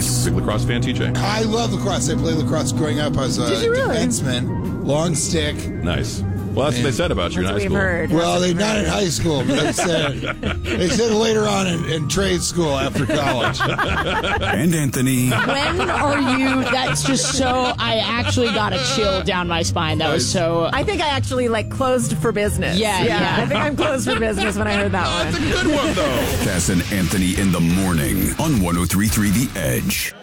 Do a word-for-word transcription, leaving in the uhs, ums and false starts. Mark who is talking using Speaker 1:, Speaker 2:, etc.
Speaker 1: lacrosse.
Speaker 2: Big lacrosse fan, T J?
Speaker 3: I love lacrosse. I played lacrosse growing up. I was a
Speaker 4: Did you really?
Speaker 3: defenseman, long stick.
Speaker 2: Nice. Well, that's what they said about you in
Speaker 4: That's
Speaker 2: high
Speaker 4: what we've
Speaker 2: school.
Speaker 4: heard.
Speaker 3: Well,
Speaker 4: That's
Speaker 3: they
Speaker 4: what
Speaker 3: not
Speaker 4: we've
Speaker 3: in
Speaker 4: heard.
Speaker 3: high school, but they said they said later on in, in trade school after college.
Speaker 1: And Anthony.
Speaker 5: When are you? That's just so. I actually got a chill down my spine. That was so.
Speaker 4: I think I actually like closed for business.
Speaker 5: Yeah, yeah.
Speaker 4: I think I'm closed for business when I heard that one.
Speaker 2: That's a good one, though.
Speaker 1: Cass and Anthony in the morning on one oh three point three The Edge.